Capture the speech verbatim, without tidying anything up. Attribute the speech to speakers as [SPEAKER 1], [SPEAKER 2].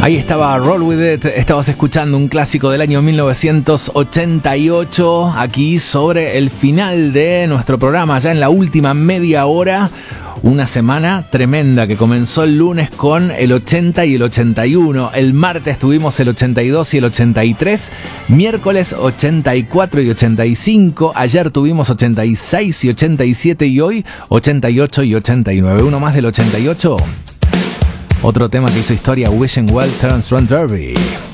[SPEAKER 1] Ahí estaba Roll With It, estabas escuchando un clásico del año mil novecientos ochenta y ocho, aquí sobre el final de nuestro programa, ya en la última media hora, una semana tremenda que comenzó el lunes con el ochenta y el ochenta y uno, el martes tuvimos el ochenta y dos y el ochenta y tres, miércoles ochenta y cuatro y ochenta y cinco, ayer tuvimos ochenta y seis y ochenta y siete y hoy ochenta y ocho y ochenta y nueve, uno más del ochenta y ocho. Otro tema que hizo historia, Wishing Well Turns Ron Derby.